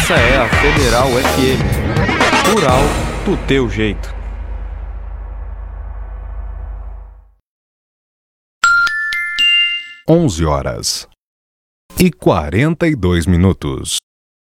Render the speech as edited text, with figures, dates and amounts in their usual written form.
Essa é a Federal FM. Rural do teu jeito. 11h42